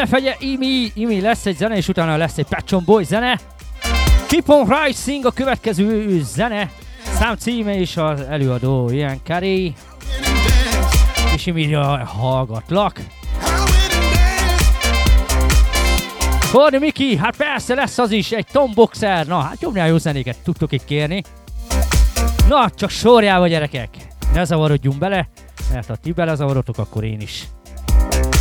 Elfegye Imi lesz egy zene, és utána lesz egy Pet Shop Boys zene. Keep on Rising a következő zene. Szám címe és az előadó Ian Carey. És Emilia hallgatlak. Korni Miki, hát persze lesz az is, egy Tom Boxer. Na, hát jobbnál jó zenéket tudtok itt kérni. Na, csak sorjába gyerekek. Ne zavarodjunk bele, mert ha ti belezavarodtok, akkor én is.